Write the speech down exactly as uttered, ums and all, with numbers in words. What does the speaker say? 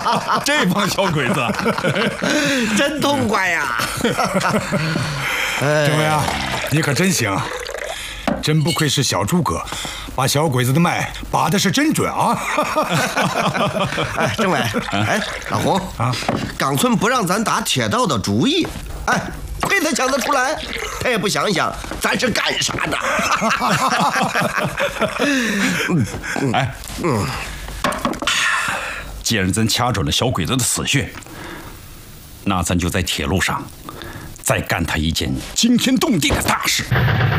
这帮小鬼子真痛快呀！ 政委啊，你可真行，真不愧是小诸葛，把小鬼子的脉把的是真准啊！ 哎，政委，哎，老洪啊，冈村不让咱打铁道的主意，哎，亏他想得出来，他也不想想咱是干啥的。 哎，嗯，既然咱掐准了小鬼子的死穴，那咱就在铁路上再干他一件惊天动地的大事。